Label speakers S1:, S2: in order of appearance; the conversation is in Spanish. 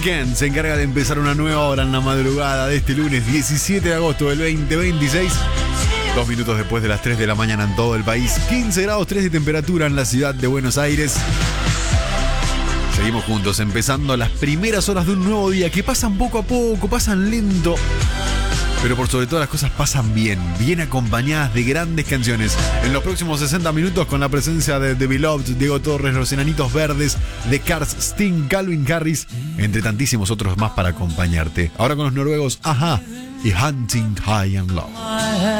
S1: Weeknd se encarga de empezar una nueva hora en la madrugada de este lunes 17 de agosto del 2026. 2 minutos después de las 3 de la mañana en todo el país. 15 grados 3 de temperatura en la ciudad de Buenos Aires. Seguimos juntos, empezando las primeras horas de un nuevo día que pasan poco a poco, pasan lento. Pero por sobre todas las cosas pasan bien, bien acompañadas de grandes canciones. En los próximos 60 minutos con la presencia de The Beloved, Diego Torres, Los Enanitos Verdes, The Cars, Sting, Calvin Harris, entre tantísimos otros más para acompañarte. Ahora con los noruegos, Ajá y Hunting High and Low.